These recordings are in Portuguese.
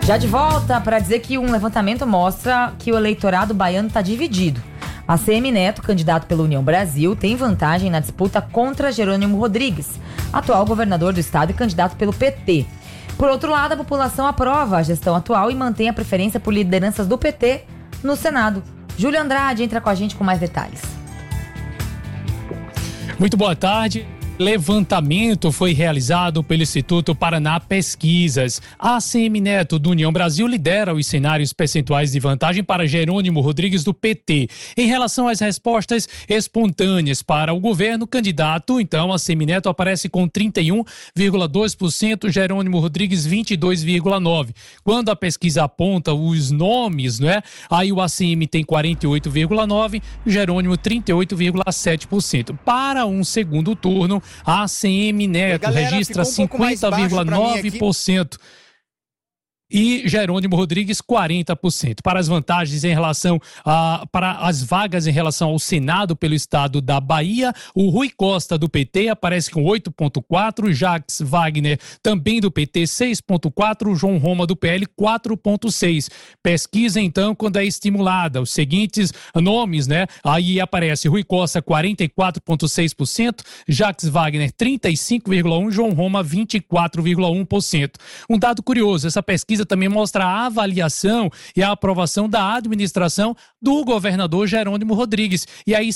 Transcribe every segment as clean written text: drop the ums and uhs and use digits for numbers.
Já de volta para dizer que um levantamento mostra que o eleitorado baiano está dividido. ACM Neto, candidato pela União Brasil, tem vantagem na disputa contra Jerônimo Rodrigues, atual governador do estado e candidato pelo PT. Por outro lado, a população aprova a gestão atual e mantém a preferência por lideranças do PT no Senado. Júlio Andrade entra com a gente com mais detalhes. Muito boa tarde. Levantamento foi realizado pelo Instituto Paraná Pesquisas. A ACM Neto do União Brasil lidera os cenários percentuais de vantagem para Jerônimo Rodrigues do PT. Em relação às respostas espontâneas para o governo candidato, então a ACM Neto aparece com 31,2%, Jerônimo Rodrigues 22,9%. Quando a pesquisa aponta os nomes, né? Aí o ACM tem 48,9%, Jerônimo 38,7%. Para um segundo turno, a ACM Neto registra 50,9% e Jerônimo Rodrigues 40%. Para as vantagens em relação para as vagas em relação ao Senado pelo estado da Bahia, o Rui Costa do PT aparece com 8,4%, Jacques Wagner também do PT 6,4%, João Roma do PL 4,6%. Pesquisa então quando é estimulada, os seguintes nomes, né? Aí aparece Rui Costa 44,6%, Jacques Wagner 35,1%, João Roma 24,1%. Um dado curioso, essa pesquisa também mostra a avaliação e a aprovação da administração do governador Jerônimo Rodrigues. E aí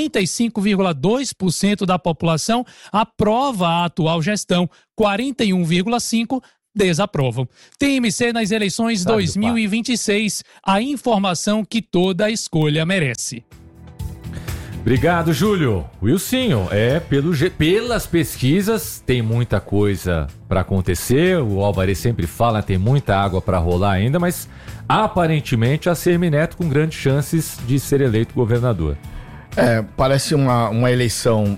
55,2% da população aprova a atual gestão, 41,5% desaprovam. TMC nas eleições 2026, a informação que toda escolha merece. Obrigado, Júlio. Wilsinho, pelas pesquisas tem muita coisa para acontecer, o Álvares sempre fala, tem muita água para rolar ainda, mas aparentemente a ACM Neto com grandes chances de ser eleito governador. Parece uma eleição,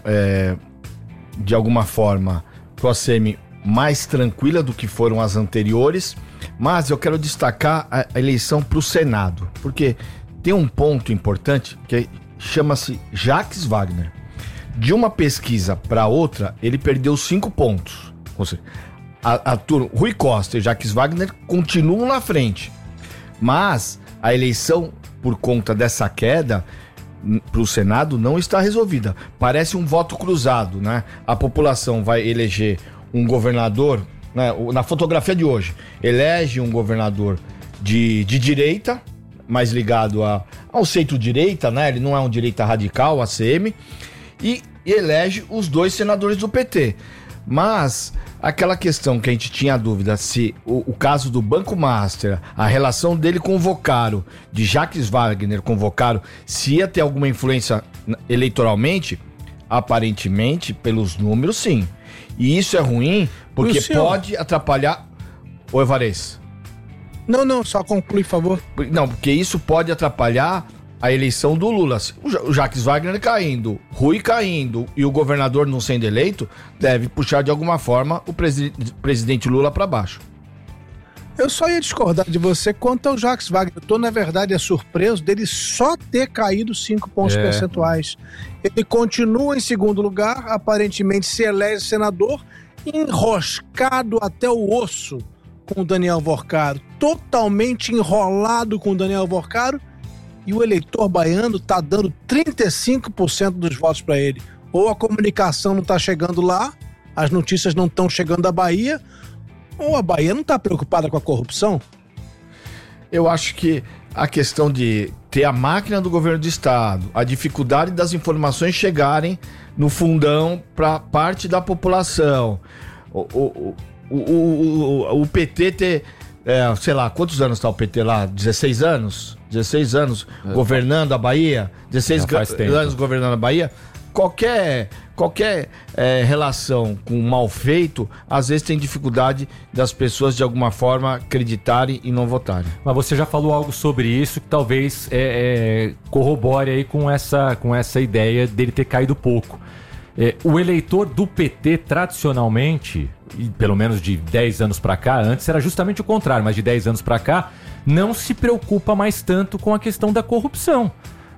de alguma forma, pro ACM mais tranquila do que foram as anteriores, mas eu quero destacar a eleição pro Senado, porque tem um ponto importante que chama-se Jacques Wagner. De uma pesquisa para outra, ele perdeu 5 pontos. Ou seja, Rui Costa e Jacques Wagner continuam na frente. Mas a eleição, por conta dessa queda, para o Senado não está resolvida. Parece um voto cruzado, né? A população vai eleger um governador, né? Na fotografia de hoje, elege um governador de direita, mais ligado ao centro-direita, né? Ele não é um direita radical, ACM, e elege os 2 senadores do PT. Mas aquela questão que a gente tinha dúvida se o caso do Banco Master, a relação dele com o Vocaro, de Jacques Wagner com o Vocaro, se ia ter alguma influência eleitoralmente, aparentemente, pelos números, sim. E isso é ruim, porque pode atrapalhar... Ô, Evarez. Não, só conclui, por favor. Não, porque isso pode atrapalhar a eleição do Lula. O Jacques Wagner caindo, Rui caindo e o governador não sendo eleito, deve puxar de alguma forma o presidente Lula para baixo. Eu só ia discordar de você quanto ao Jacques Wagner. Eu tô, na verdade, surpreso dele só ter caído 5 pontos percentuais. Ele continua em segundo lugar, aparentemente se elege senador, enroscado até o osso com o Daniel Vocaro, totalmente enrolado com o Daniel Vocaro, e o eleitor baiano tá dando 35% dos votos para ele. Ou a comunicação não tá chegando lá, as notícias não estão chegando da Bahia, ou a Bahia não tá preocupada com a corrupção. Eu acho que a questão de ter a máquina do governo do estado, a dificuldade das informações chegarem no fundão para parte da população, o PT ter, sei lá, quantos anos está o PT lá? 16 anos? 16 anos governando a Bahia? 16 anos governando a Bahia? Qualquer relação com mal feito, às vezes tem dificuldade das pessoas de alguma forma acreditarem e não votarem. Mas você já falou algo sobre isso que talvez corrobore aí com essa ideia dele ter caído pouco. O eleitor do PT, tradicionalmente, pelo menos de 10 anos para cá, antes era justamente o contrário, mas de 10 anos para cá, não se preocupa mais tanto com a questão da corrupção.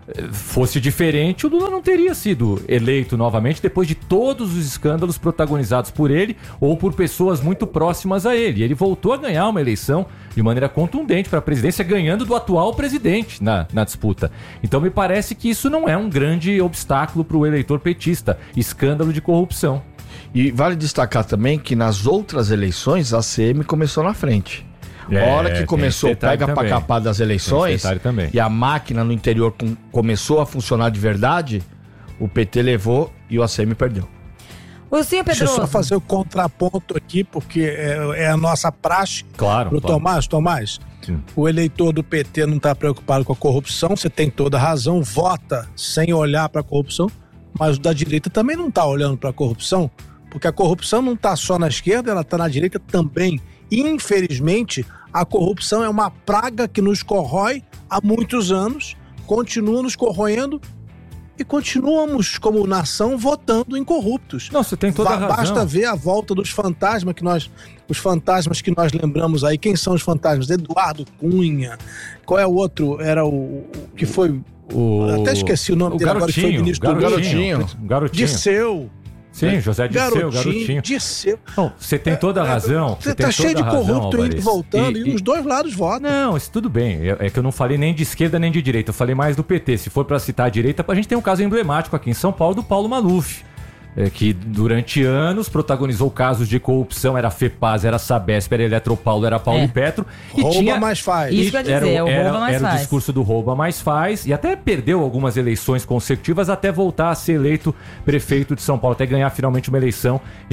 fosse diferente, o Lula não teria sido eleito novamente depois de todos os escândalos protagonizados por ele ou por pessoas muito próximas a ele. Ele voltou a ganhar uma eleição de maneira contundente para a presidência, ganhando do atual presidente na disputa. Então me parece que isso não é um grande obstáculo para o eleitor petista, escândalo de corrupção. E vale destacar também que nas outras eleições a ACM começou na frente. A hora que começou o pega pra capar das eleições e a máquina no interior começou a funcionar de verdade, o PT levou e o ACM perdeu. Wilson Pedroso. Deixa eu só fazer o contraponto aqui, porque é a nossa praxe. Claro. Pro Tomás, sim. O eleitor do PT não está preocupado com a corrupção, você tem toda a razão, vota sem olhar para a corrupção, mas o da direita também não está olhando para a corrupção, porque a corrupção não está só na esquerda, ela está na direita também. Infelizmente, a corrupção é uma praga que nos corrói há muitos anos, continua nos corroendo e continuamos, como nação, votando em corruptos. Não, você tem toda a razão. Basta ver a volta dos fantasmas os fantasmas que nós lembramos aí. Quem são os fantasmas? Eduardo Cunha. Qual é o outro? Era o que foi... Até esqueci o nome dele agora, que foi ministro do Garotinho. Dirceu. Sim, José Dirceu, Garotinho. Dirceu. Bom, você tem toda a razão. Você tá cheio de corrupto indo e voltando, e os dois lados votam. Não, isso tudo bem. É que eu não falei nem de esquerda nem de direita, eu falei mais do PT. Se for para citar a direita, a gente tem um caso emblemático aqui em São Paulo do Paulo Maluf. Que durante anos protagonizou casos de corrupção, era a FEPAS, era a Sabesp, era a Eletropaulo, era a Paulo Petro. E rouba mais faz. Isso quer dizer, era o discurso do rouba mais faz, e até perdeu algumas eleições consecutivas até voltar a ser eleito prefeito de São Paulo, até ganhar finalmente uma eleição em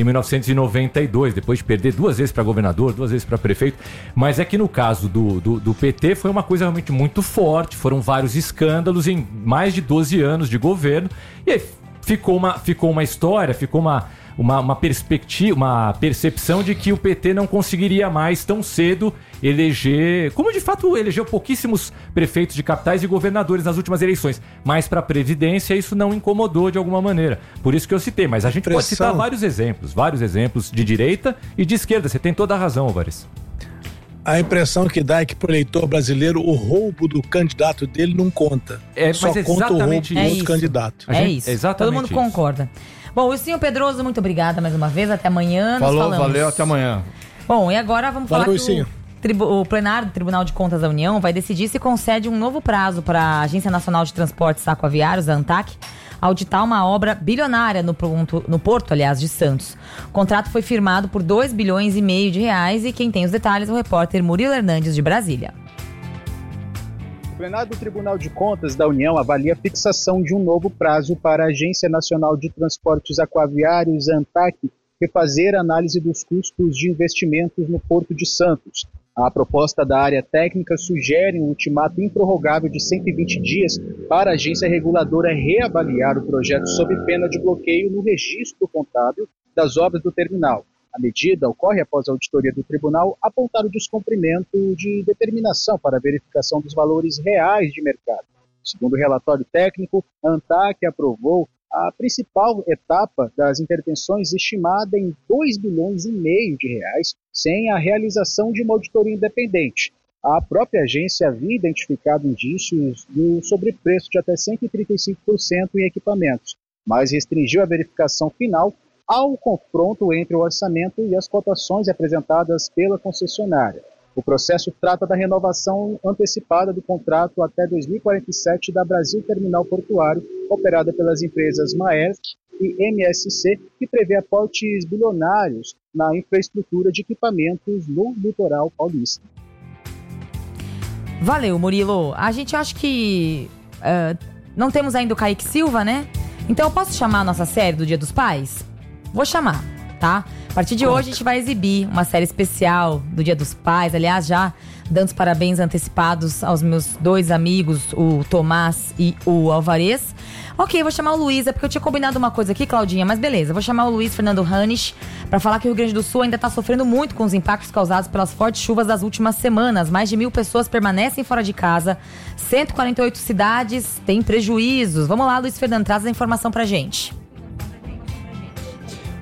1992, depois de perder 2 vezes para governador, 2 vezes para prefeito. Mas é que no caso do PT foi uma coisa realmente muito forte, foram vários escândalos em mais de 12 anos de governo, e aí ficou uma história, ficou uma perspectiva, uma percepção de que o PT não conseguiria mais tão cedo eleger, como de fato elegeu pouquíssimos prefeitos de capitais e governadores nas últimas eleições, mas para a Previdência isso não incomodou de alguma maneira. Por isso que eu citei, mas a gente pode citar vários exemplos de direita e de esquerda. Você tem toda a razão, Álvares. A impressão que dá é que pro eleitor brasileiro o roubo do candidato dele não conta. Só conta o roubo do outro candidato. Isso. Todo mundo concorda. Bom, Wilson Pedroso, muito obrigada mais uma vez. Até amanhã. Falou, valeu, até amanhã. Bom, e agora vamos falar que o plenário do Tribunal de Contas da União vai decidir se concede um novo prazo para a Agência Nacional de Transportes Aquaviários, a ANTAQ, auditar uma obra bilionária no Porto, de Santos. O contrato foi firmado por R$2,5 bilhões e quem tem os detalhes é o repórter Murilo Hernandes, de Brasília. O plenário do Tribunal de Contas da União avalia a fixação de um novo prazo para a Agência Nacional de Transportes Aquaviários, ANTAQ, refazer análise dos custos de investimentos no Porto de Santos. A proposta da área técnica sugere um ultimato improrrogável de 120 dias para a agência reguladora reavaliar o projeto sob pena de bloqueio no registro contábil das obras do terminal. A medida ocorre após a auditoria do tribunal apontar o descumprimento de determinação para a verificação dos valores reais de mercado. Segundo o relatório técnico, a ANTAQ aprovou a principal etapa das intervenções estimada em R$2,5 bilhões sem a realização de uma auditoria independente. A própria agência havia identificado indícios do sobrepreço de até 135% em equipamentos, mas restringiu a verificação final ao confronto entre o orçamento e as cotações apresentadas pela concessionária. O processo trata da renovação antecipada do contrato até 2047 da Brasil Terminal Portuário, operada pelas empresas Maersk e MSC, que prevê aportes bilionários na infraestrutura de equipamentos no litoral paulista. Valeu, Murilo. A gente acha que não temos ainda o Kaique Silva, né? Então eu posso chamar a nossa série do Dia dos Pais? Vou chamar, tá? A partir de hoje a gente vai exibir uma série especial do Dia dos Pais. Aliás, já dando os parabéns antecipados aos meus 2 amigos, o Tomás e o Alvarez. Ok, vou chamar o Luiz, é porque eu tinha combinado uma coisa aqui, Claudinha, mas beleza. Vou chamar o Luiz Fernando Hanisch para falar que o Rio Grande do Sul ainda está sofrendo muito com os impactos causados pelas fortes chuvas das últimas semanas. Mais de 1.000 pessoas permanecem fora de casa, 148 cidades têm prejuízos. Vamos lá, Luiz Fernando, traz a informação pra gente.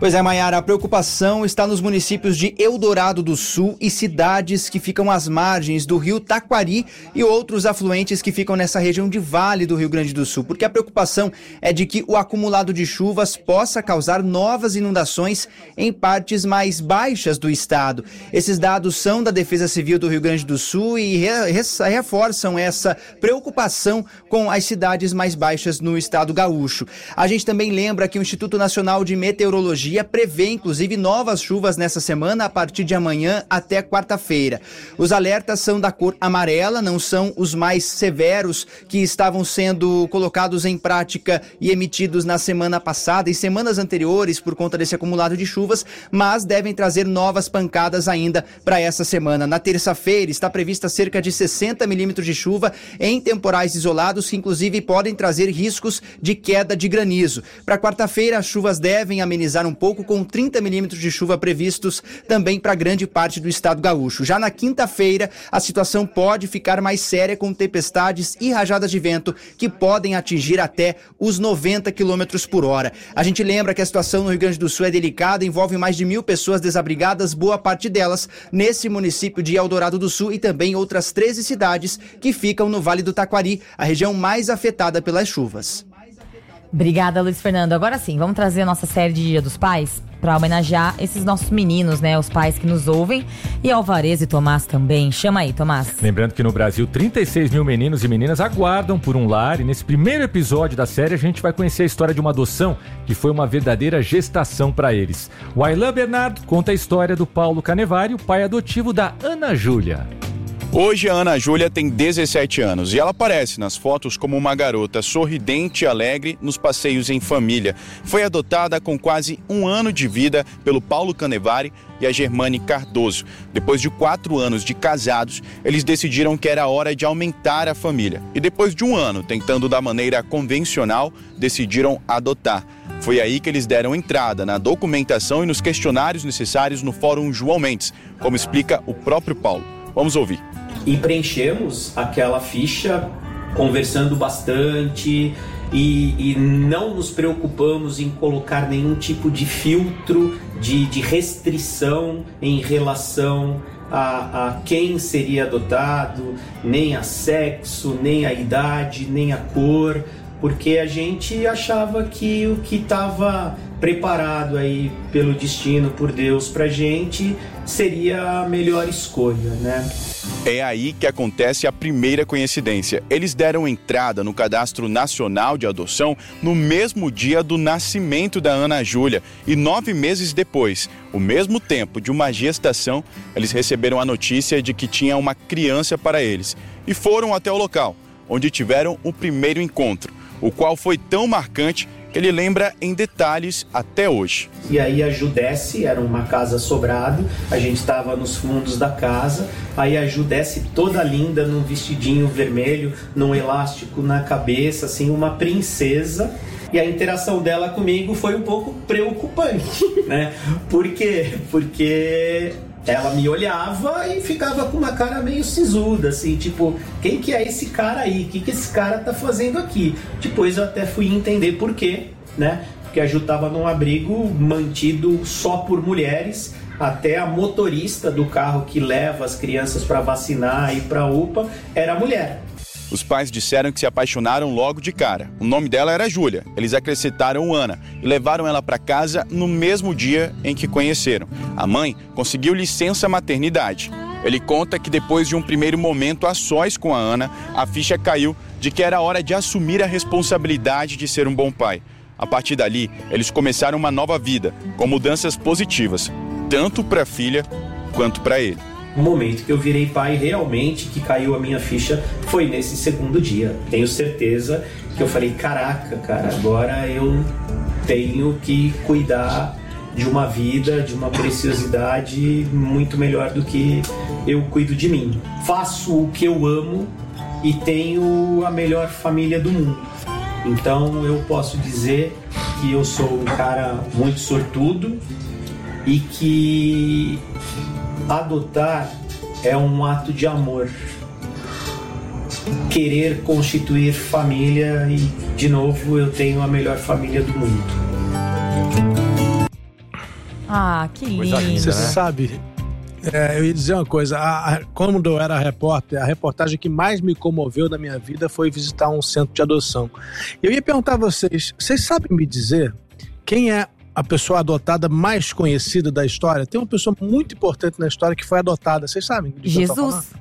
Pois é, Maiara, a preocupação está nos municípios de Eldorado do Sul e cidades que ficam às margens do rio Taquari e outros afluentes que ficam nessa região de Vale do Rio Grande do Sul, porque a preocupação é de que o acumulado de chuvas possa causar novas inundações em partes mais baixas do estado. Esses dados são da Defesa Civil do Rio Grande do Sul e reforçam essa preocupação com as cidades mais baixas no estado gaúcho. A gente também lembra que o Instituto Nacional de Meteorologia prevê, inclusive, novas chuvas nessa semana a partir de amanhã até quarta-feira. Os alertas são da cor amarela, não são os mais severos que estavam sendo colocados em prática e emitidos na semana passada e semanas anteriores por conta desse acumulado de chuvas, mas devem trazer novas pancadas ainda para essa semana. Na terça-feira está prevista cerca de 60 milímetros de chuva em temporais isolados que, inclusive, podem trazer riscos de queda de granizo. Para quarta-feira, as chuvas devem amenizar um pouco, com 30 milímetros de chuva previstos também para grande parte do estado gaúcho. Já na quinta-feira, a situação pode ficar mais séria, com tempestades e rajadas de vento que podem atingir até os 90 quilômetros por hora. A gente lembra que a situação no Rio Grande do Sul é delicada, envolve mais de 1.000 pessoas desabrigadas, boa parte delas nesse município de Eldorado do Sul e também outras 13 cidades que ficam no Vale do Taquari, a região mais afetada pelas chuvas. Obrigada, Luiz Fernando. Agora sim, vamos trazer a nossa série de Dia dos Pais para homenagear esses nossos meninos, né? Os pais que nos ouvem. E Alvarez e Tomás também. Chama aí, Tomás. Lembrando que no Brasil, 36 mil meninos e meninas aguardam por um lar. E nesse primeiro episódio da série, a gente vai conhecer a história de uma adoção que foi uma verdadeira gestação para eles. O Aylan Bernardo conta a história do Paulo Canevari, o pai adotivo da Ana Júlia. Hoje a Ana Júlia tem 17 anos e ela aparece nas fotos como uma garota sorridente e alegre nos passeios em família. Foi adotada com quase 1 ano de vida pelo Paulo Canevari e a Germane Cardoso. Depois de 4 anos de casados, eles decidiram que era hora de aumentar a família. E depois de 1 ano tentando da maneira convencional, decidiram adotar. Foi aí que eles deram entrada na documentação e nos questionários necessários no Fórum João Mendes, como explica o próprio Paulo. Vamos ouvir. E preenchemos aquela ficha conversando bastante e não nos preocupamos em colocar nenhum tipo de filtro, de restrição em relação a quem seria adotado, nem a sexo, nem a idade, nem a cor, porque a gente achava que o que estava preparado aí pelo destino, por Deus, pra gente, seria a melhor escolha, né? É aí que acontece a primeira coincidência. Eles deram entrada no Cadastro Nacional de Adoção no mesmo dia do nascimento da Ana Júlia e 9 meses depois, o mesmo tempo de uma gestação, eles receberam a notícia de que tinha uma criança para eles e foram até o local, onde tiveram o primeiro encontro, o qual foi tão marcante que ele lembra em detalhes até hoje. E aí a Ju desce, era uma casa sobrado, a gente estava nos fundos da casa, aí a Ju desce toda linda num vestidinho vermelho, num elástico na cabeça, assim, uma princesa. E a interação dela comigo foi um pouco preocupante, né? Por quê? Porque ela me olhava e ficava com uma cara meio sisuda, assim, tipo, quem que é esse cara aí? O que esse cara tá fazendo aqui? Depois eu até fui entender por quê, né? Porque a Ju tava num abrigo mantido só por mulheres, até a motorista do carro que leva as crianças para vacinar e para UPA era mulher. Os pais disseram que se apaixonaram logo de cara. O nome dela era Júlia. Eles acrescentaram Ana e levaram ela para casa no mesmo dia em que conheceram. A mãe conseguiu licença maternidade. Ele conta que depois de um primeiro momento a sós com a Ana, a ficha caiu de que era hora de assumir a responsabilidade de ser um bom pai. A partir dali, eles começaram uma nova vida, com mudanças positivas, tanto para a filha quanto para ele. O momento que eu virei pai realmente, que caiu a minha ficha, foi nesse segundo dia. Tenho certeza que eu falei, caraca, cara, agora eu tenho que cuidar de uma vida, de uma preciosidade muito melhor do que eu cuido de mim. Faço o que eu amo e tenho a melhor família do mundo. Então eu posso dizer que eu sou um cara muito sortudo e que adotar é um ato de amor. Querer constituir família e, de novo, eu tenho a melhor família do mundo. Ah, que lindo. Você sabe, eu ia dizer uma coisa, quando eu era repórter, a reportagem que mais me comoveu na minha vida foi visitar um centro de adoção. Eu ia perguntar a vocês sabem me dizer quem é a pessoa adotada mais conhecida da história? Tem uma pessoa muito importante na história que foi adotada, vocês sabem? Jesus.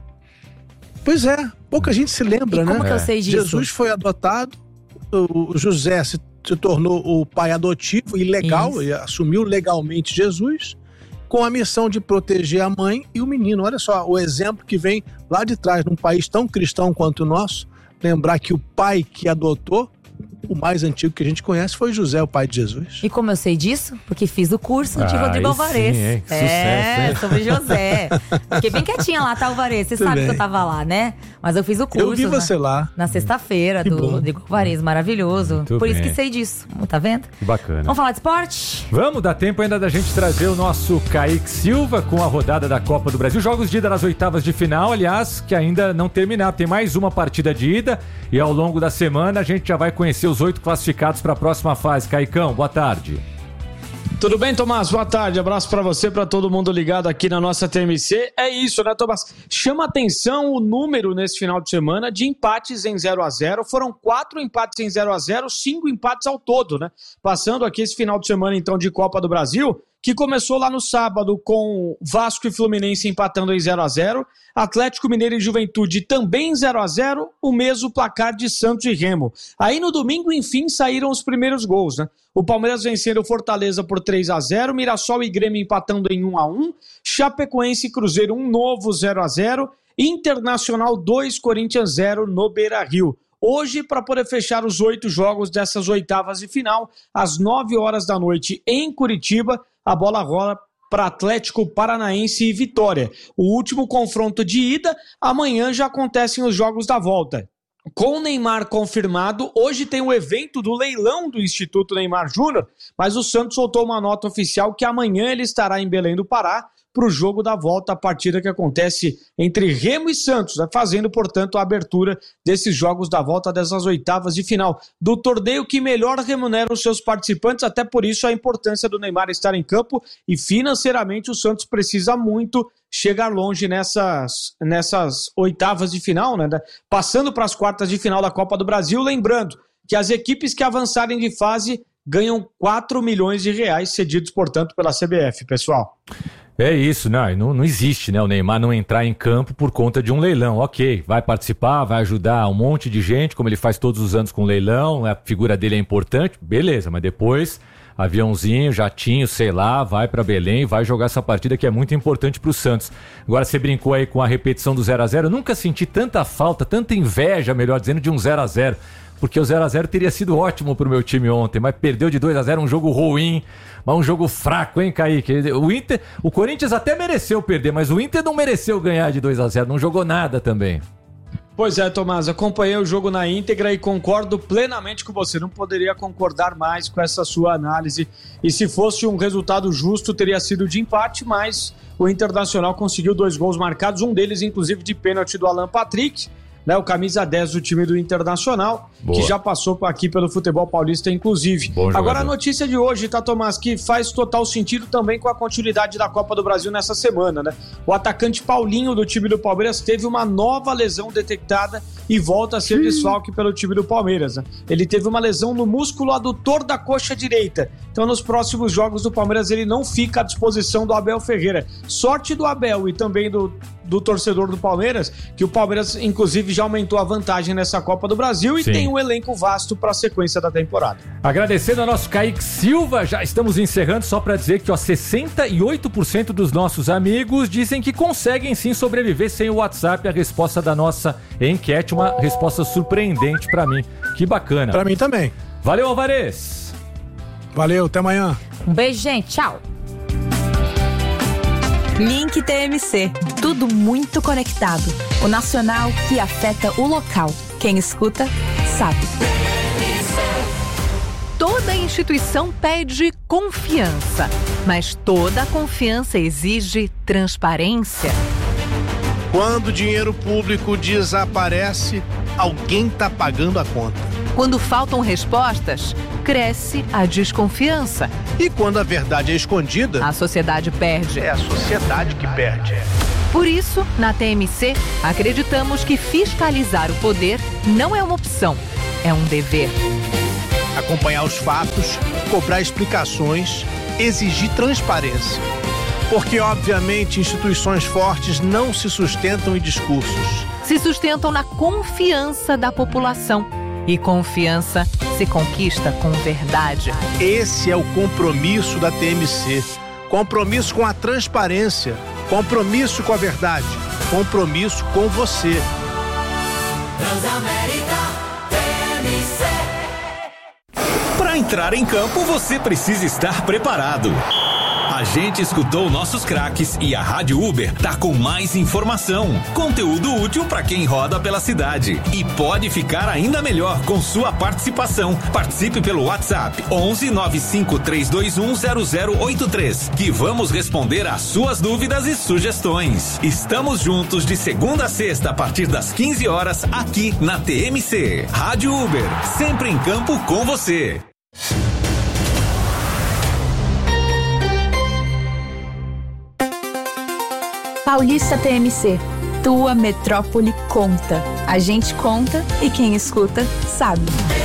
Pois é, pouca gente se lembra, né? Como que eu sei disso? Jesus foi adotado, o José se tornou o pai adotivo e legal, e assumiu legalmente Jesus, com a missão de proteger a mãe e o menino. Olha só, o exemplo que vem lá de trás, num país tão cristão quanto o nosso, lembrar que o pai que adotou, o mais antigo que a gente conhece, foi José, o pai de Jesus. E como eu sei disso? Porque fiz o curso de Rodrigo Alvarez. Sim, sucesso, sobre José. Fiquei bem quietinha lá, tá, Alvarez? Você sabe que eu tava lá, né? Mas eu fiz o curso. Eu vi você lá. Na sexta-feira, do Rodrigo Alvarez. Maravilhoso. Muito Por isso bem. que sei disso. Tá vendo? Que bacana. Vamos falar de esporte? Vamos, dá tempo ainda da gente trazer o nosso Kaique Silva com a rodada da Copa do Brasil. Jogos de ida nas oitavas de final, aliás, que ainda não terminaram. Tem mais uma partida de ida e ao longo da semana a gente já vai conhecer os 8 classificados para a próxima fase. Caicão, boa tarde. Tudo bem, Tomás? Boa tarde. Abraço pra você, pra todo mundo ligado aqui na nossa TMC. É isso, né, Tomás? Chama atenção o número nesse final de semana de empates em 0-0. Foram 4 empates em 0-0, 5 empates ao todo, né? Passando aqui esse final de semana, então, de Copa do Brasil, que começou lá no sábado com Vasco e Fluminense empatando em 0-0, Atlético Mineiro e Juventude também em 0-0, o mesmo placar de Santos e Remo. Aí no domingo, enfim, saíram os primeiros gols, né? O Palmeiras vencendo o Fortaleza por 3-0, Mirassol e Grêmio empatando em 1-1, Chapecoense e Cruzeiro um novo 0-0, Internacional 2, Corinthians 0 no Beira-Rio. Hoje, para poder fechar os 8 jogos dessas oitavas de final, às 9 horas da noite em Curitiba, a bola rola para Atlético Paranaense e Vitória. O último confronto de ida, amanhã já acontecem os jogos da volta. Com o Neymar confirmado, hoje tem o evento do leilão do Instituto Neymar Júnior, mas o Santos soltou uma nota oficial que amanhã ele estará em Belém do Pará para o jogo da volta, a partida que acontece entre Remo e Santos, fazendo, portanto, a abertura desses jogos da volta dessas oitavas de final do torneio que melhor remunera os seus participantes, até por isso a importância do Neymar estar em campo, e financeiramente o Santos precisa muito chegar longe nessas oitavas de final, né? Passando para as quartas de final da Copa do Brasil, lembrando que as equipes que avançarem de fase ganham 4 milhões de reais cedidos, portanto, pela CBF, pessoal. É isso, não existe, né? O Neymar não entrar em campo por conta de um leilão. Ok, vai participar, vai ajudar um monte de gente, como ele faz todos os anos com leilão, a figura dele é importante, beleza, mas depois, aviãozinho, jatinho, sei lá, vai pra Belém, vai jogar essa partida que é muito importante pro Santos. Agora você brincou aí com a repetição do 0-0, eu nunca senti tanta falta, tanta inveja, melhor dizendo, de um 0-0. Porque o 0-0 teria sido ótimo pro meu time ontem, mas perdeu de 2-0, um jogo ruim, mas um jogo fraco, hein, Kaique? O Corinthians até mereceu perder, mas o Inter não mereceu ganhar de 2-0, não jogou nada também. Pois é, Tomás, acompanhei o jogo na íntegra e concordo plenamente com você. Não poderia concordar mais com essa sua análise. E se fosse um resultado justo, teria sido de empate, mas o Internacional conseguiu 2 gols marcados, um deles, inclusive, de pênalti do Alan Patrick, né, o camisa 10 do time do Internacional, Boa. Que já passou aqui pelo futebol paulista, inclusive. Agora a notícia de hoje, tá, Tomás, que faz total sentido também com a continuidade da Copa do Brasil nessa semana, né? O atacante Paulinho do time do Palmeiras teve uma nova lesão detectada e volta a ser desfalque pelo time do Palmeiras, né? Ele teve uma lesão no músculo adutor da coxa direita. Então nos próximos jogos do Palmeiras ele não fica à disposição do Abel Ferreira. Sorte do Abel e também do torcedor do Palmeiras, que o Palmeiras inclusive já aumentou a vantagem nessa Copa do Brasil e tem um elenco vasto para a sequência da temporada. Agradecendo ao nosso Kaique Silva, já estamos encerrando, só para dizer que 68% dos nossos amigos dizem que conseguem sim sobreviver sem o WhatsApp. A resposta da nossa enquete, uma resposta surpreendente para mim. Que bacana. Para mim também. Valeu, Alvarez. Valeu, até amanhã. Um beijo, gente. Tchau. Link TMC. Tudo muito conectado. O nacional que afeta o local. Quem escuta, sabe. Toda instituição pede confiança, mas toda confiança exige transparência. Quando o dinheiro público desaparece, alguém está pagando a conta. Quando faltam respostas, cresce a desconfiança. E quando a verdade é escondida, A sociedade perde. é a sociedade que perde. Por isso, na TMC, acreditamos que fiscalizar o poder não é uma opção, é um dever. Acompanhar os fatos, cobrar explicações, exigir transparência. Porque, obviamente, instituições fortes não se sustentam em discursos. Se sustentam na confiança da população. E confiança se conquista com verdade. Esse é o compromisso da TMC. Compromisso com a transparência. Compromisso com a verdade. Compromisso com você. Transamérica TMC. Para entrar em campo, você precisa estar preparado. A gente escutou nossos craques e a Rádio Uber tá com mais informação, conteúdo útil para quem roda pela cidade. E pode ficar ainda melhor com sua participação. Participe pelo WhatsApp 11 95 321 0083, que vamos responder às suas dúvidas e sugestões. Estamos juntos de segunda a sexta a partir das 15 horas aqui na TMC. Rádio Uber, sempre em campo com você. Paulista TMC, tua metrópole conta. A gente conta e quem escuta sabe.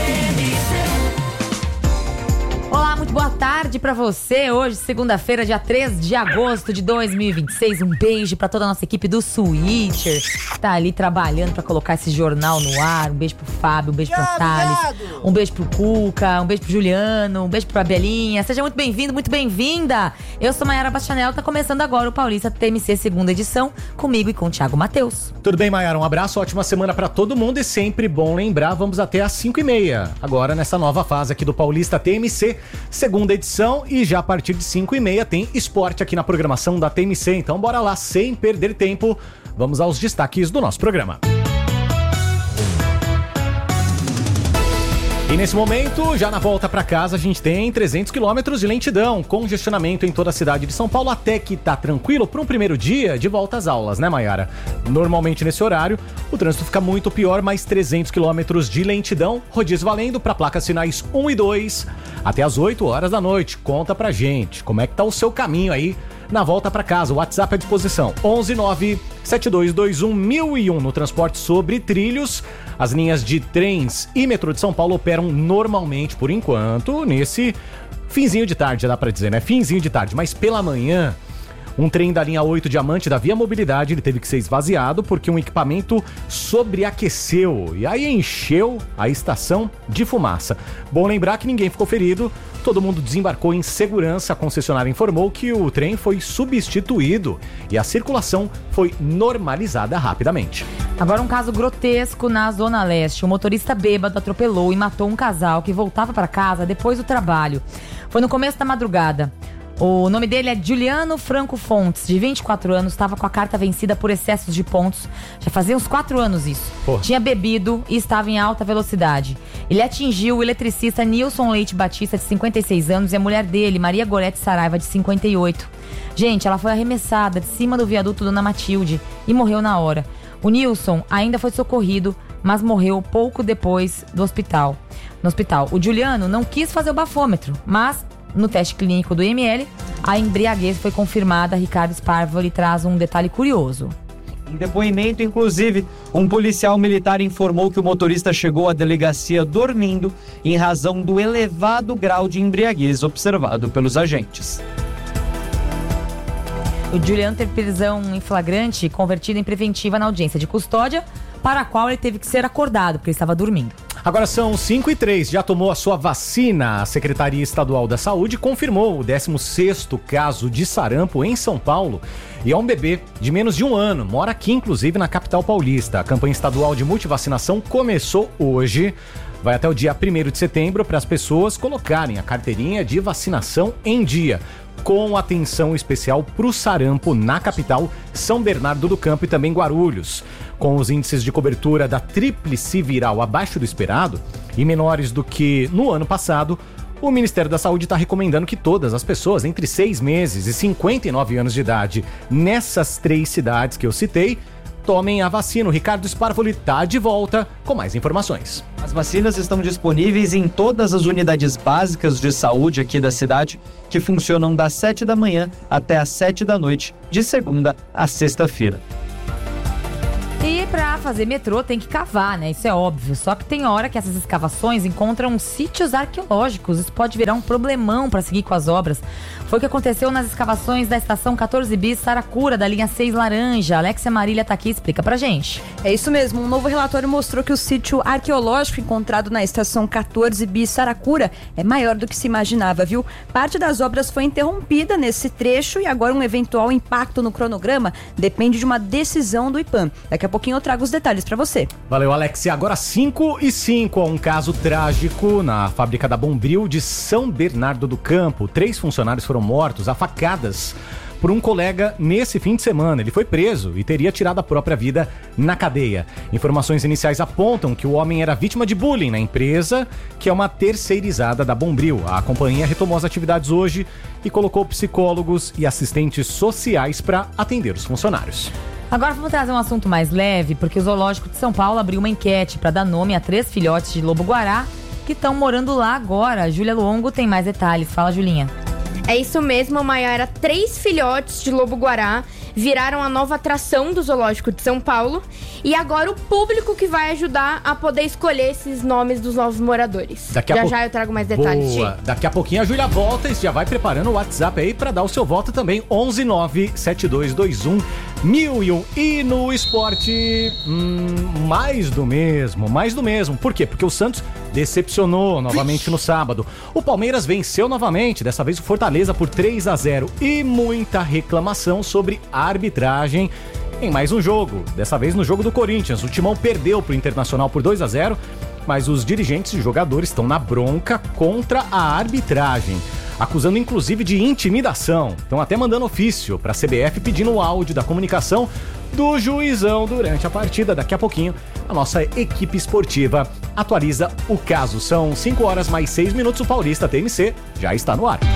Olá, muito boa tarde pra você. Hoje, segunda-feira, dia 3 de agosto de 2026. Um beijo pra toda a nossa equipe do Switcher, que tá ali trabalhando pra colocar esse jornal no ar. Um beijo pro Fábio, um beijo pro Thales, um beijo pro Cuca, um beijo pro Juliano, um beijo pra Belinha. Seja muito bem-vindo, muito bem-vinda. Eu sou Mayara Bastianel, tá começando agora o Paulista TMC, segunda edição, comigo e com o Thiago Matheus. Tudo bem, Mayara? Um abraço, ótima semana pra todo mundo e sempre bom lembrar, vamos até às 5h30. Agora nessa nova fase aqui do Paulista TMC, segunda edição, e já a partir de 5h30 tem esporte aqui na programação da TMC. Então bora lá, sem perder tempo, vamos aos destaques do nosso programa. E nesse momento, já na volta para casa, a gente tem 300 quilômetros de lentidão, congestionamento em toda a cidade de São Paulo, até que tá tranquilo para um primeiro dia de volta às aulas, né, Mayara? Normalmente nesse horário, o trânsito fica muito pior, mais 300 quilômetros de lentidão, rodízio valendo para placas finais 1 e 2, até às 8 horas da noite. Conta pra gente, como é que tá o seu caminho aí na volta para casa? O WhatsApp à disposição, 11972211001 no transporte sobre trilhos. As linhas de trens e metrô de São Paulo operam normalmente por enquanto, nesse finzinho de tarde, já dá pra dizer, né? Finzinho de tarde, mas pela manhã, um trem da linha 8 Diamante da Via Mobilidade, ele teve que ser esvaziado porque um equipamento sobreaqueceu e aí encheu a estação de fumaça. Bom lembrar que ninguém ficou ferido, todo mundo desembarcou em segurança. A concessionária informou que o trem foi substituído e a circulação foi normalizada rapidamente. Agora um caso grotesco na Zona Leste. O motorista bêbado atropelou e matou um casal que voltava para casa depois do trabalho. Foi no começo da madrugada. O nome dele é Juliano Franco Fontes, de 24 anos, estava com a carta vencida por excessos de pontos. Já fazia uns 4 anos isso. Porra. Tinha bebido e estava em alta velocidade. Ele atingiu o eletricista Nilson Leite Batista, de 56 anos, e a mulher dele, Maria Gorete Saraiva, de 58. Gente, ela foi arremessada de cima do viaduto Dona Matilde e morreu na hora. O Nilson ainda foi socorrido, mas morreu pouco depois no hospital. O Juliano não quis fazer o bafômetro, mas no teste clínico do IML, a embriaguez foi confirmada. Ricardo Sparvoli traz um detalhe curioso. Em depoimento, inclusive, um policial militar informou que o motorista chegou à delegacia dormindo em razão do elevado grau de embriaguez observado pelos agentes. O Juliano teve prisão em flagrante convertida em preventiva na audiência de custódia, para a qual ele teve que ser acordado, porque ele estava dormindo. Agora são 5h03, já tomou a sua vacina? A Secretaria Estadual da Saúde confirmou o 16º caso de sarampo em São Paulo. E é um bebê de menos de 1 ano, mora aqui inclusive na capital paulista. A campanha estadual de multivacinação começou hoje. Vai até o dia 1º de setembro para as pessoas colocarem a carteirinha de vacinação em dia, com atenção especial para o sarampo na capital, São Bernardo do Campo e também Guarulhos. Com os índices de cobertura da tríplice viral abaixo do esperado e menores do que no ano passado, o Ministério da Saúde está recomendando que todas as pessoas entre 6 meses e 59 anos de idade nessas 3 cidades que eu citei tomem a vacina. O Ricardo Sparvoli tá de volta com mais informações. As vacinas estão disponíveis em todas as unidades básicas de saúde aqui da cidade, que funcionam das 7 da manhã até as 7 da noite, de segunda a sexta-feira. E pra fazer metrô tem que cavar, né? Isso é óbvio. Só que tem hora que essas escavações encontram sítios arqueológicos. Isso pode virar um problemão pra seguir com as obras. Foi o que aconteceu nas escavações da estação 14 bis Saracura, da linha 6 Laranja. Alexia Marília tá aqui, explica pra gente. É isso mesmo. Um novo relatório mostrou que o sítio arqueológico encontrado na estação 14 bis Saracura é maior do que se imaginava, viu? Parte das obras foi interrompida nesse trecho e agora um eventual impacto no cronograma depende de uma decisão do IPAM. Daqui a pouquinho eu trago os detalhes pra você. Valeu, Alexia. Agora 5:05, um caso trágico na fábrica da Bombril de São Bernardo do Campo. 3 funcionários foram mortos a facadas por um colega nesse fim de semana. Ele foi preso e teria tirado a própria vida na cadeia. Informações iniciais apontam que o homem era vítima de bullying na empresa, que é uma terceirizada da Bombril. A companhia retomou as atividades hoje e colocou psicólogos e assistentes sociais para atender os funcionários. Agora vamos trazer um assunto mais leve, porque o Zoológico de São Paulo abriu uma enquete para dar nome a 3 filhotes de lobo-guará que estão morando lá agora. A Júlia Luongo tem mais detalhes. Fala, Julinha. É isso mesmo, Maiara. 3 filhotes de lobo-guará viraram a nova atração do Zoológico de São Paulo. E agora o público que vai ajudar a poder escolher esses nomes dos novos moradores. Já eu trago mais detalhes. Boa. Daqui a pouquinho a Júlia volta e já vai preparando o WhatsApp aí para dar o seu voto também. 11972211001. E no esporte, mais do mesmo. Por quê? Porque o Santos decepcionou novamente no sábado. O Palmeiras venceu novamente, dessa vez o Fortaleza por 3-0. E muita reclamação sobre a arbitragem em mais um jogo, dessa vez no jogo do Corinthians. O Timão perdeu pro Internacional por 2-0, mas os dirigentes e jogadores estão na bronca contra a arbitragem, acusando inclusive de intimidação. Estão até mandando ofício para a CBF pedindo o áudio da comunicação do juizão durante a partida. Daqui a pouquinho a nossa equipe esportiva atualiza o caso. São 5h mais 6 o Paulista TMC já está no ar.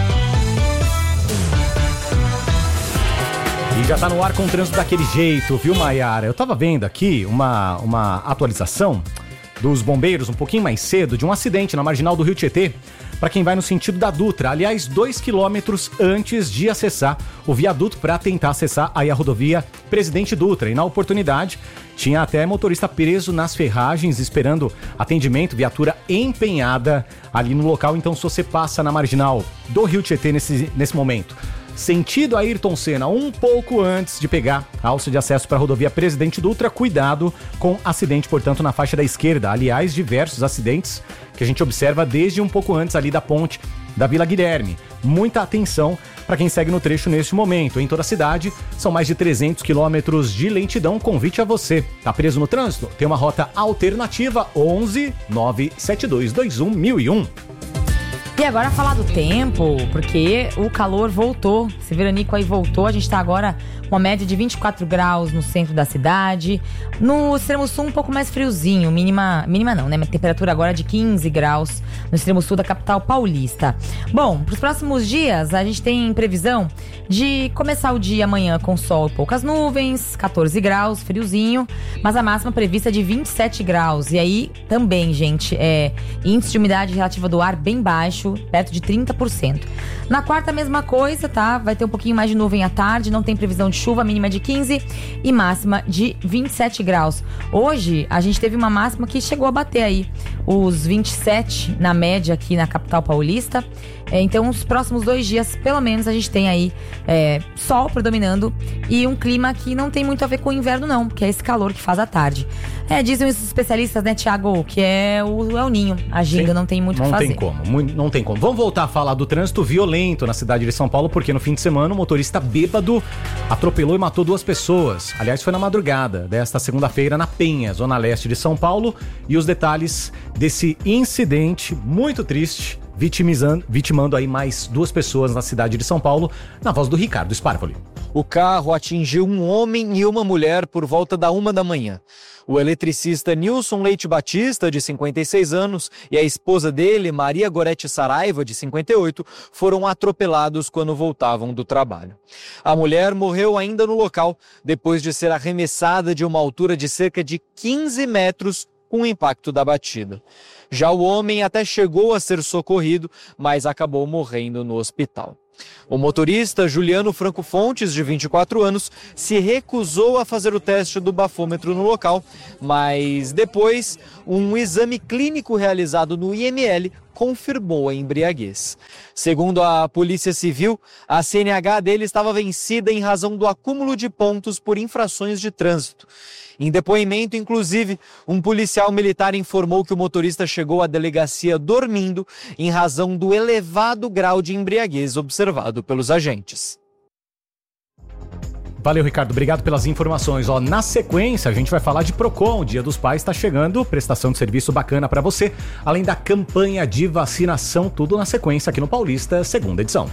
E já tá no ar com o trânsito daquele jeito, viu, Maiara? Eu tava vendo aqui uma atualização dos bombeiros um pouquinho mais cedo de um acidente na marginal do Rio Tietê, para quem vai no sentido da Dutra. Aliás, 2 quilômetros antes de acessar o viaduto para tentar acessar aí a rodovia Presidente Dutra. E na oportunidade, tinha até motorista preso nas ferragens esperando atendimento, viatura empenhada ali no local. Então, se você passa na marginal do Rio Tietê nesse momento, sentido Ayrton Senna, um pouco antes de pegar a alça de acesso para a rodovia Presidente Dutra, cuidado com acidente, portanto, na faixa da esquerda. Aliás, diversos acidentes que a gente observa desde um pouco antes ali da ponte da Vila Guilherme. Muita atenção para quem segue no trecho neste momento. Em toda a cidade, são mais de 300 quilômetros de lentidão. Convite a você. Tá preso no trânsito? Tem uma rota alternativa, 11-97221-1001. E agora falar do tempo, porque o calor voltou, esse veranico aí voltou. A gente tá agora com uma média de 24 graus no centro da cidade. No extremo sul um pouco mais friozinho, mínima não, né? A temperatura agora é de 15 graus no extremo sul da capital paulista. Bom, pros próximos dias a gente tem previsão de começar o dia amanhã com sol e poucas nuvens, 14 graus, friozinho, mas a máxima prevista é de 27 graus. E aí também, gente, índice de umidade relativa do ar bem baixo, perto de 30%. Na quarta, a mesma coisa, tá? Vai ter um pouquinho mais de nuvem à tarde, não tem previsão de chuva, mínima de 15 e máxima de 27 graus. Hoje, a gente teve uma máxima que chegou a bater aí os 27 na média aqui na capital paulista. Então, os próximos 2 dias, pelo menos, a gente tem aí sol predominando e um clima que não tem muito a ver com o inverno, não, porque é esse calor que faz à tarde. Dizem os especialistas, né, Thiago, que é o El Ninho. A ginga não tem muito o que fazer. Não tem como. Vamos voltar a falar do trânsito violento na cidade de São Paulo, porque no fim de semana um motorista bêbado atropelou e matou 2 pessoas. Aliás, foi na madrugada desta segunda-feira na Penha, zona leste de São Paulo. E os detalhes desse incidente muito triste vitimando aí mais 2 pessoas na cidade de São Paulo, na voz do Ricardo Sparvoli. O carro atingiu um homem e uma mulher por volta da 1 da manhã. O eletricista Nilson Leite Batista, de 56 anos, e a esposa dele, Maria Gorete Saraiva, de 58, foram atropelados quando voltavam do trabalho. A mulher morreu ainda no local, depois de ser arremessada de uma altura de cerca de 15 metros com o impacto da batida. Já o homem até chegou a ser socorrido, mas acabou morrendo no hospital. O motorista Juliano Franco Fontes, de 24 anos, se recusou a fazer o teste do bafômetro no local, mas depois um exame clínico realizado no IML confirmou a embriaguez. Segundo a Polícia Civil, a CNH dele estava vencida em razão do acúmulo de pontos por infrações de trânsito. Em depoimento, inclusive, um policial militar informou que o motorista chegou à delegacia dormindo em razão do elevado grau de embriaguez observado pelos agentes. Valeu, Ricardo. Obrigado pelas informações. Na sequência, a gente vai falar de Procon. O Dia dos Pais está chegando. Prestação de serviço bacana para você. Além da campanha de vacinação, tudo na sequência aqui no Paulista, segunda edição.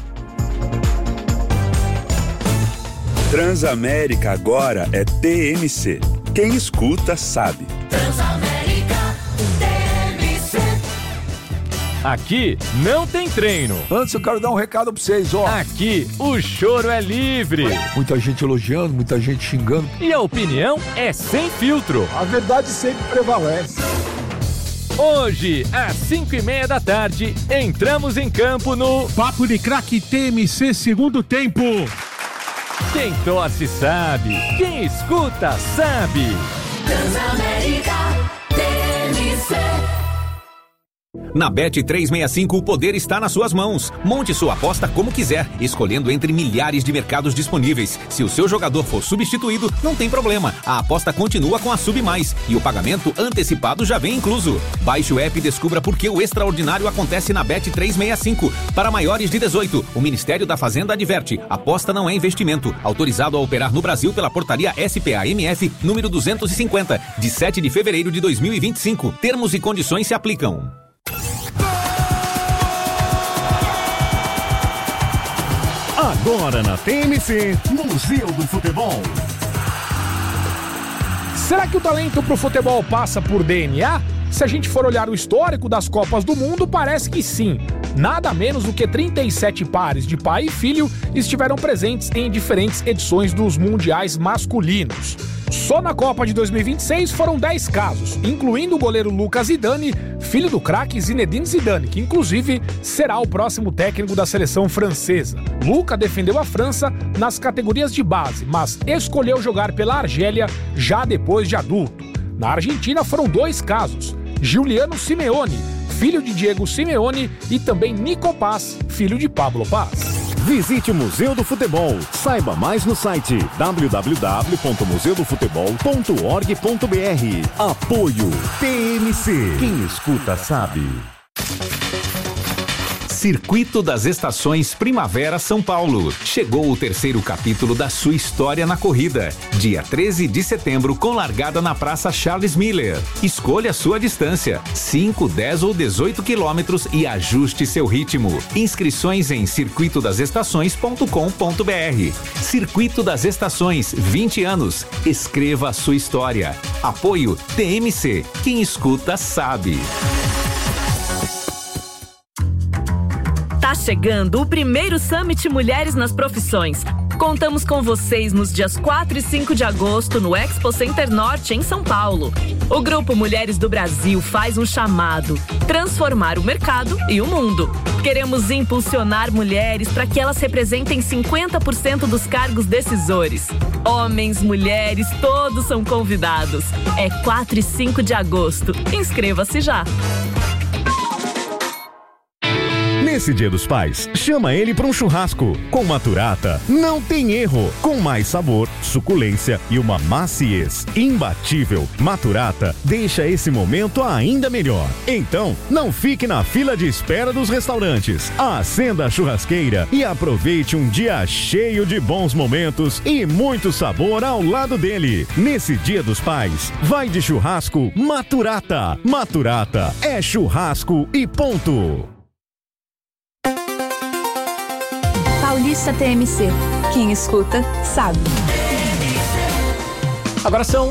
Transamérica agora é TMC. Quem escuta sabe. Transamérica TMC. Aqui não tem treino. Antes eu quero dar um recado pra vocês, ó. Aqui o choro é livre. Muita gente elogiando, muita gente xingando. E a opinião é sem filtro. A verdade sempre prevalece. Hoje, às 5:30 da tarde, entramos em campo no Papo de Craque TMC segundo tempo. Quem torce sabe, quem escuta sabe. Transamérica TMC. Na Bet365 o poder está nas suas mãos. Monte sua aposta como quiser, escolhendo entre milhares de mercados disponíveis. Se o seu jogador for substituído, não tem problema. A aposta continua com a Sub Mais e o pagamento antecipado já vem incluso. Baixe o app e descubra por que o extraordinário acontece na Bet365. Para maiores de 18, o Ministério da Fazenda adverte: aposta não é investimento. Autorizado a operar no Brasil pela portaria SPA-MF número 250, de 7 de fevereiro de 2025. Termos e condições se aplicam. Agora na TMC, Museu do Futebol. Será que o talento pro futebol passa por DNA? Se a gente for olhar o histórico das Copas do Mundo, parece que sim. Nada menos do que 37 pares de pai e filho estiveram presentes em diferentes edições dos mundiais masculinos. Só na Copa de 2026 foram 10 casos, incluindo o goleiro Lucas Zidane, filho do craque Zinedine Zidane, que inclusive será o próximo técnico da seleção francesa. Luca defendeu a França nas categorias de base, mas escolheu jogar pela Argélia já depois de adulto. Na Argentina foram 2 casos: Giuliano Simeone, filho de Diego Simeone, e também Nico Paz, filho de Pablo Paz. Visite o Museu do Futebol. Saiba mais no site www.museudofutebol.org.br. Apoio TMC. Quem escuta sabe. Circuito das Estações Primavera São Paulo. Chegou o 3º capítulo da sua história na corrida. Dia 13 de setembro, com largada na Praça Charles Miller. Escolha sua distância: 5, 10 ou 18 quilômetros e ajuste seu ritmo. Inscrições em circuitodasestações.com.br. Circuito das Estações, 20 anos. Escreva a sua história. Apoio TMC. Quem escuta sabe. Tá chegando o primeiro Summit Mulheres nas Profissões. Contamos com vocês nos dias 4 e 5 de agosto no Expo Center Norte, em São Paulo. O Grupo Mulheres do Brasil faz um chamado: transformar o mercado e o mundo. Queremos impulsionar mulheres para que elas representem 50% dos cargos decisores. Homens, mulheres, todos são convidados. É 4 e 5 de agosto. Inscreva-se já. Nesse Dia dos Pais, chama ele para um churrasco. Com Maturata, não tem erro. Com mais sabor, suculência e uma maciez imbatível, Maturata deixa esse momento ainda melhor. Então, não fique na fila de espera dos restaurantes. Acenda a churrasqueira e aproveite um dia cheio de bons momentos e muito sabor ao lado dele. Nesse Dia dos Pais, vai de churrasco Maturata. Maturata é churrasco e ponto. Paulista TMC. Quem escuta, sabe. Agora são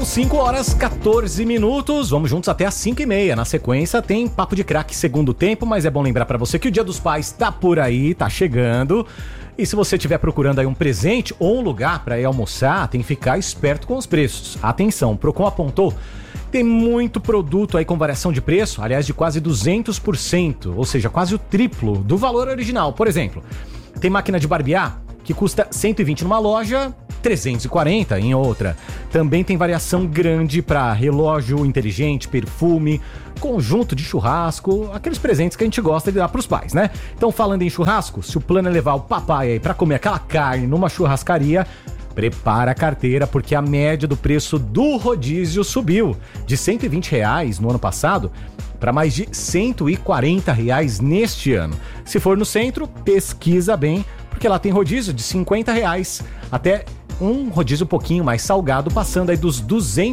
5h14. Vamos juntos até às 5h30. Na sequência tem Papo de Craque segundo tempo, mas é bom lembrar pra você que o Dia dos Pais tá por aí, tá chegando. E se você estiver procurando aí um presente ou um lugar pra ir almoçar, tem que ficar esperto com os preços. Atenção, o Procon apontou, tem muito produto aí com variação de preço, aliás, de quase 200%, ou seja, quase o triplo do valor original. Por exemplo, tem máquina de barbear que custa 120 numa loja, 340 em outra. Também tem variação grande para relógio inteligente, perfume, conjunto de churrasco, aqueles presentes que a gente gosta de dar pros pais, né? Então, falando em churrasco, se o plano é levar o papai aí pra comer aquela carne numa churrascaria, prepara a carteira, porque a média do preço do rodízio subiu de R$120 no ano passado para mais de R$140 neste ano. Se for no centro, pesquisa bem, porque lá tem rodízio de R$50 até um rodízio um pouquinho mais salgado, passando aí dos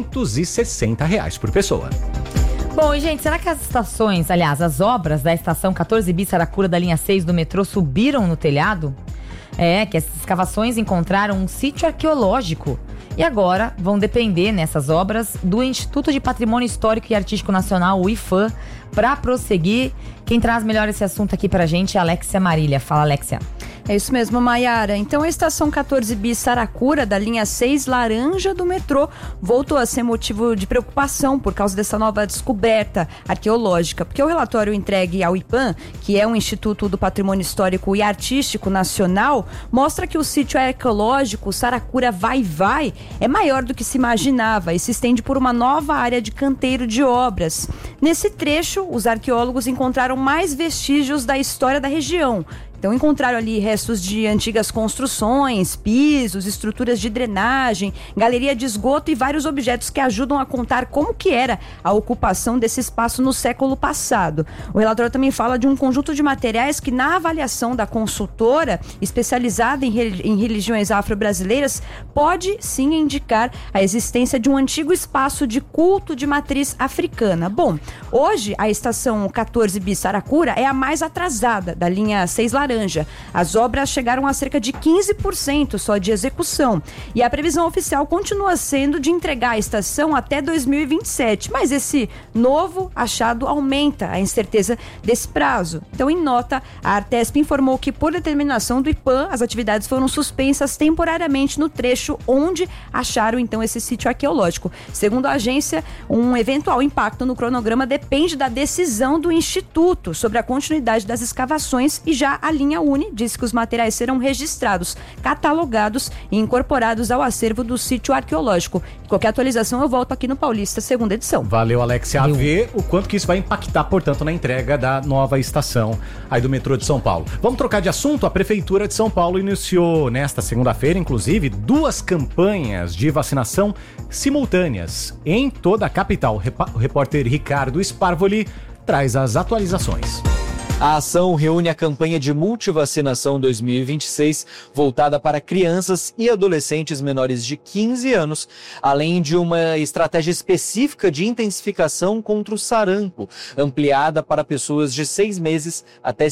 R$260 por pessoa. Bom, e gente, será que as estações, aliás, as obras da estação 14 bis Saracura da linha 6 do metrô subiram no telhado? É, que essas escavações encontraram um sítio arqueológico. E agora vão depender, nessas obras, do Instituto de Patrimônio Histórico e Artístico Nacional, o IPHAN, para prosseguir. Quem traz melhor esse assunto aqui pra gente é a Alexia Marília. Fala, Alexia. É isso mesmo, Maiara. Então a estação 14 bis Saracura da linha 6 laranja do metrô voltou a ser motivo de preocupação por causa dessa nova descoberta arqueológica, porque o relatório entregue ao IPHAN, que é um Instituto do Patrimônio Histórico e Artístico Nacional, mostra que o sítio arqueológico Saracura Vai-Vai é maior do que se imaginava e se estende por uma nova área de canteiro de obras. Nesse trecho, os arqueólogos encontraram mais vestígios da história da região. Então encontraram ali restos de antigas construções, pisos, estruturas de drenagem, galeria de esgoto e vários objetos que ajudam a contar como que era a ocupação desse espaço no século passado. O relatório também fala de um conjunto de materiais que, na avaliação da consultora especializada em religiões afro-brasileiras, pode sim indicar a existência de um antigo espaço de culto de matriz africana. Bom, hoje a estação 14 bis Saracura é a mais atrasada da linha 6 laranja. As obras chegaram a cerca de 15% só de execução. E a previsão oficial continua sendo de entregar a estação até 2027. Mas esse novo achado aumenta a incerteza desse prazo. Então, em nota, a Artesp informou que, por determinação do IPHAN, as atividades foram suspensas temporariamente no trecho onde acharam, então, esse sítio arqueológico. Segundo a agência, um eventual impacto no cronograma depende da decisão do Instituto sobre a continuidade das escavações e já a linha Uni diz que os materiais serão registrados, catalogados e incorporados ao acervo do sítio arqueológico. Qualquer atualização eu volto aqui no Paulista, segunda edição. Valeu, Alexia. A ver o quanto que isso vai impactar, portanto, na entrega da nova estação aí do metrô de São Paulo. Vamos trocar de assunto? A Prefeitura de São Paulo iniciou nesta segunda-feira, inclusive, 2 campanhas de vacinação simultâneas em toda a capital. O repórter Ricardo Sparvoli traz as atualizações. A ação reúne a campanha de multivacinação 2026, voltada para crianças e adolescentes menores de 15 anos, além de uma estratégia específica de intensificação contra o sarampo, ampliada para pessoas de 6 meses até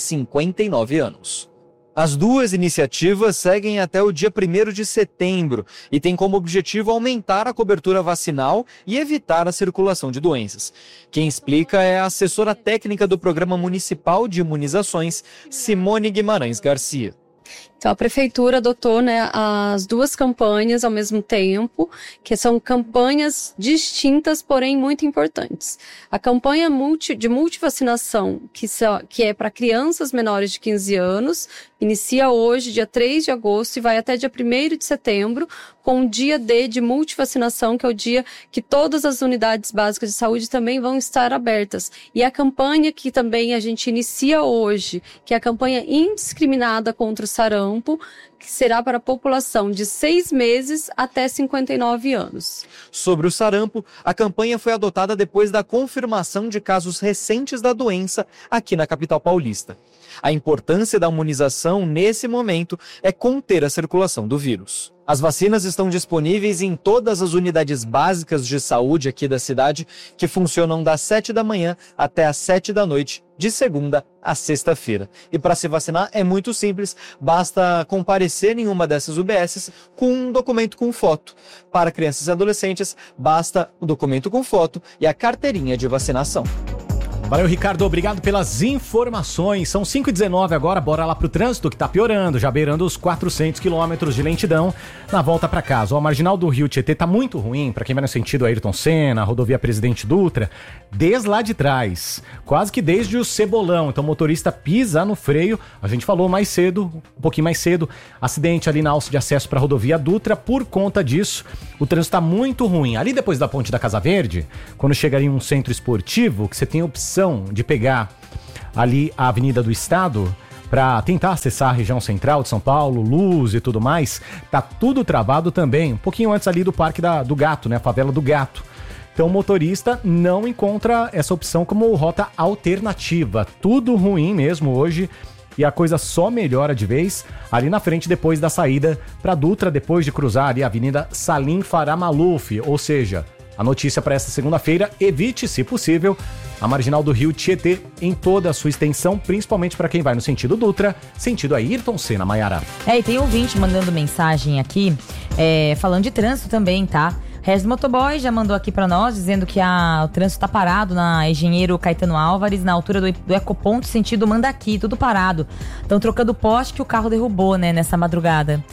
59 anos. As 2 iniciativas seguem até o dia 1º de setembro e têm como objetivo aumentar a cobertura vacinal e evitar a circulação de doenças. Quem explica é a assessora técnica do Programa Municipal de Imunizações, Simone Guimarães Garcia. Então, a Prefeitura adotou, as 2 campanhas ao mesmo tempo, que são campanhas distintas, porém muito importantes. A campanha de multivacinação, que é para crianças menores de 15 anos, inicia hoje, dia 3 de agosto, e vai até dia 1º de setembro, com o dia D de multivacinação, que é o dia que todas as unidades básicas de saúde também vão estar abertas. E a campanha que também a gente inicia hoje, que é a campanha indiscriminada contra o sarampo, que será para a população de 6 meses até 59 anos. Sobre o sarampo, a campanha foi adotada depois da confirmação de casos recentes da doença aqui na capital paulista. A importância da imunização nesse momento é conter a circulação do vírus. As vacinas estão disponíveis em todas as unidades básicas de saúde aqui da cidade, que funcionam das 7 da manhã até as 7 da noite, de segunda a sexta-feira. E para se vacinar é muito simples, basta comparecer em uma dessas UBSs com um documento com foto. Para crianças e adolescentes, basta o documento com foto e a carteirinha de vacinação. Valeu, Ricardo. Obrigado pelas informações. São 5h19 agora. Bora lá pro trânsito que tá piorando, já beirando os 400 quilômetros de lentidão na volta para casa. A marginal do Rio Tietê tá muito ruim para quem vai no sentido Ayrton Senna, rodovia Presidente Dutra, desde lá de trás, quase que desde o Cebolão. Então o motorista pisa no freio. A gente falou mais cedo, um pouquinho mais cedo, acidente ali na alça de acesso para a rodovia Dutra. Por conta disso, o trânsito tá muito ruim. Ali depois da Ponte da Casa Verde, quando chega em um centro esportivo, que você tem a opção de pegar ali a Avenida do Estado para tentar acessar a região central de São Paulo, Luz e tudo mais, tá tudo travado também, um pouquinho antes ali do Parque do Gato, né, a favela do Gato. Então o motorista não encontra essa opção como rota alternativa. Tudo ruim mesmo hoje e a coisa só melhora de vez ali na frente depois da saída para Dutra, depois de cruzar ali a Avenida Salim Farah Maluf, ou seja, a notícia para esta segunda-feira: evite, se possível, a marginal do Rio Tietê em toda a sua extensão, principalmente para quem vai no sentido Dutra, sentido Ayrton Senna, Maiara. E tem ouvinte mandando mensagem aqui, falando de trânsito também, tá? Regis Motoboy já mandou aqui pra nós, dizendo que o trânsito tá parado na Engenheiro Caetano Álvares, na altura do Ecoponto, sentido Mandaqui, tudo parado. Estão trocando o poste que o carro derrubou, né, nessa madrugada.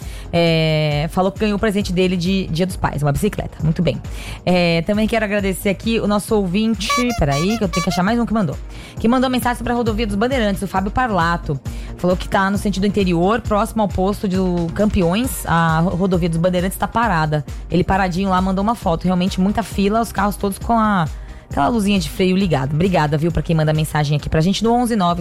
Falou que ganhou o presente dele de Dia dos Pais, uma bicicleta. Muito bem. Também quero agradecer aqui o nosso ouvinte, peraí, que eu tenho que achar mais um que mandou. Que mandou mensagem pra Rodovia dos Bandeirantes, o Fábio Parlato. Falou que tá no sentido interior, próximo ao posto do Campeões, a Rodovia dos Bandeirantes tá parada. Ele paradinho lá mandou uma foto, realmente muita fila, os carros todos com aquela luzinha de freio ligado. Obrigada, viu, pra quem manda mensagem aqui pra gente no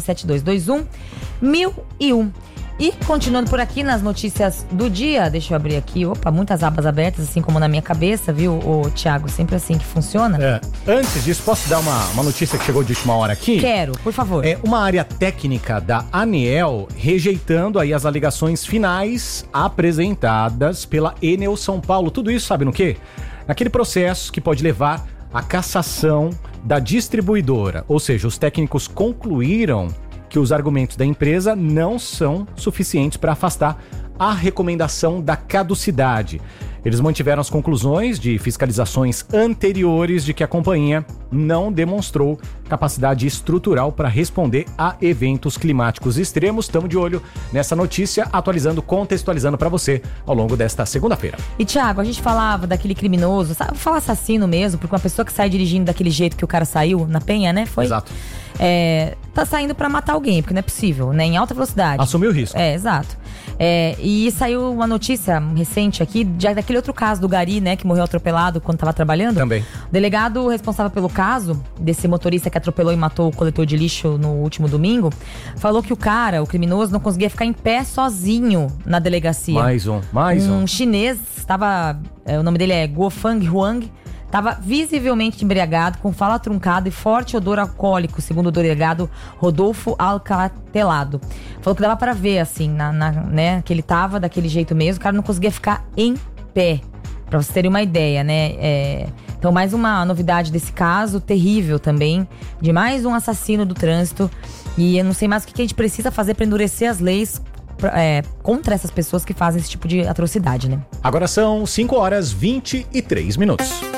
11972211001. E continuando por aqui nas notícias do dia, deixa eu abrir aqui, muitas abas abertas, assim como na minha cabeça, viu, Thiago? Sempre assim que funciona. Antes disso, posso dar uma notícia que chegou de última hora aqui? Quero, por favor. Uma área técnica da ANEEL rejeitando aí as alegações finais apresentadas pela Enel São Paulo. Tudo isso sabe no quê? Naquele processo que pode levar à cassação da distribuidora. Ou seja, os técnicos concluíram que os argumentos da empresa não são suficientes para afastar a recomendação da caducidade. Eles mantiveram as conclusões de fiscalizações anteriores de que a companhia não demonstrou capacidade estrutural para responder a eventos climáticos extremos. Estamos de olho nessa notícia, atualizando, contextualizando para você ao longo desta segunda-feira. E, Thiago, a gente falava daquele criminoso, sabe, vou falar assassino mesmo, porque uma pessoa que sai dirigindo daquele jeito que o cara saiu na Penha, né? Foi? Exato. Tá saindo pra matar alguém, porque não é possível, né? Em alta velocidade. Assumiu o risco. Exato. E saiu uma notícia recente aqui, daquele outro caso do Gari, né? Que morreu atropelado quando tava trabalhando. Também. O delegado responsável pelo caso, desse motorista que atropelou e matou o coletor de lixo no último domingo, falou que o criminoso, não conseguia ficar em pé sozinho na delegacia. Mais um. Um chinês, o nome dele é Guofang Huang, estava visivelmente embriagado, com fala truncada e forte odor alcoólico, segundo o delegado Rodolfo Alcatelado. Falou que dava pra ver, assim, né, que ele tava daquele jeito mesmo, o cara não conseguia ficar em pé, pra vocês terem uma ideia, né? Então, mais uma novidade desse caso, terrível também, de mais um assassino do trânsito. E eu não sei mais o que a gente precisa fazer pra endurecer as leis contra essas pessoas que fazem esse tipo de atrocidade, né? Agora são 5h23.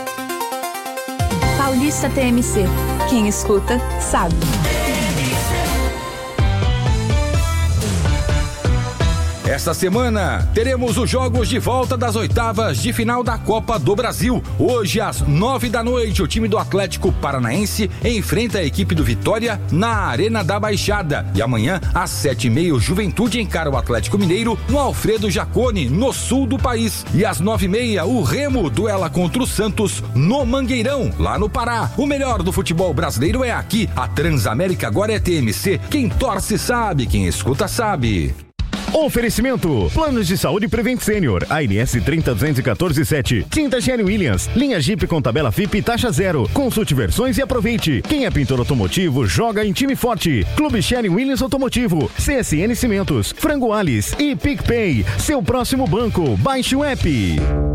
Paulista TMC. Quem escuta, sabe. Esta semana, teremos os jogos de volta das oitavas de final da Copa do Brasil. Hoje, às 9 da noite, o time do Atlético Paranaense enfrenta a equipe do Vitória na Arena da Baixada. E amanhã, às 7h30, o Juventude encara o Atlético Mineiro no Alfredo Jaconi, no sul do país. E às 9h30, o Remo duela contra o Santos no Mangueirão, lá no Pará. O melhor do futebol brasileiro é aqui. A Transamérica agora é TMC. Quem torce sabe, quem escuta sabe. Oferecimento: Planos de Saúde Prevent Senior, ANS 302147. Tinta Sherwin Williams, linha Jeep com tabela FIP e taxa zero. Consulte versões e aproveite. Quem é pintor automotivo, joga em time forte. Clube Sherwin Williams Automotivo, CSN Cimentos, Frango Alice e PicPay. Seu próximo banco. Baixe o app.